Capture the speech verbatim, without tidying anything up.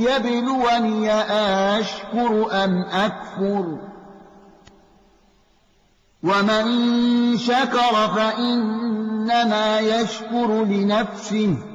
يبلوني أشكر أم أكفر ومن شكر فإنما يشكر لنفسه